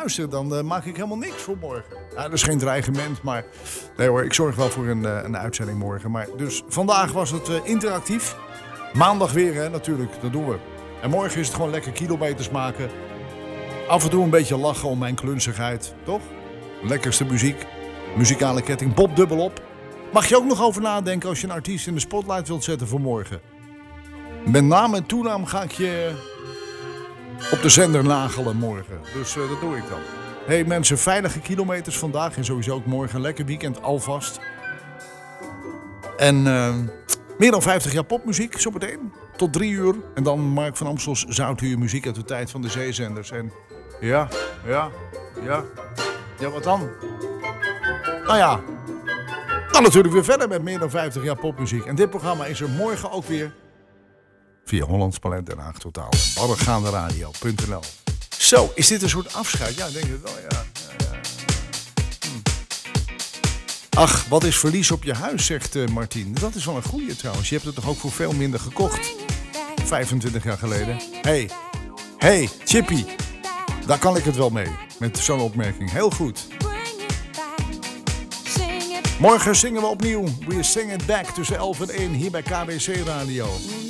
luisteren, dan maak ik helemaal niks voor morgen. Ja, dat is geen dreigement, maar nee hoor, ik zorg wel voor een uitzending morgen. Maar dus vandaag was het interactief. Maandag weer, hè, natuurlijk, dat doen we. En morgen is het gewoon lekker kilometers maken. Af en toe een beetje lachen om mijn klunzigheid, toch? Lekkerste muziek, muzikale ketting, Bob dubbelop. Mag je ook nog over nadenken als je een artiest in de spotlight wilt zetten voor morgen. Met naam en toenaam ga ik je op de zender nagelen morgen. Dus dat doe ik dan. Hey mensen, veilige kilometers vandaag en sowieso ook morgen. Lekker weekend alvast. En meer dan 50 jaar popmuziek, zometeen. Tot 3 uur. En dan Mark van Amstels Zouthuur muziek uit de tijd van de zeezenders. En ja, wat dan? Nou ja, dan natuurlijk weer verder met meer dan 50 jaar popmuziek. En dit programma is er morgen ook weer via Hollands Talent Den Haag Totaal. Barregaanderadio.nl. Zo, is dit een soort afscheid? Ja, ik denk het wel, ja. Ach, wat is verlies op je huis, zegt Martien. Dat is wel een goeie trouwens. Je hebt het toch ook voor veel minder gekocht? 25 jaar geleden. Hey, Chippy. Daar kan ik het wel mee. Met zo'n opmerking. Heel goed. Morgen zingen we opnieuw. We sing it back tussen 11 en 1 hier bij KBC Radio.